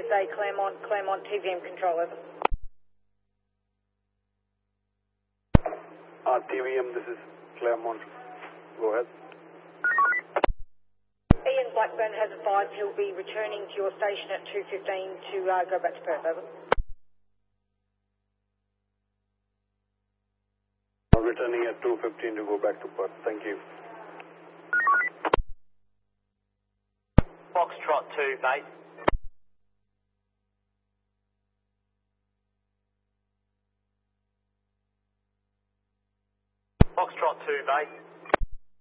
CSA Claremont TVM control, over. TVM, this is Claremont. Go ahead. Ian Blackburn has advised he'll be returning to your station at 2:15 to go back to Perth, over. Returning at 2:15 to go back to Perth. Thank you. Foxtrot 2, base. Foxtrot 2, base.